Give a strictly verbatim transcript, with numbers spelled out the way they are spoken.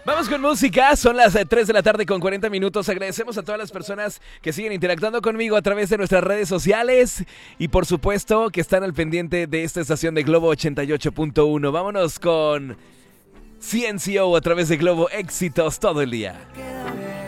Vamos con música, son las eh, tres de la tarde con cuarenta minutos. Agradecemos a todas las personas que siguen interactuando conmigo a través de nuestras redes sociales y por supuesto que están al pendiente de esta estación de Globo ochenta y ocho punto uno. Vámonos con C N C O a través de Globo, éxitos todo el día.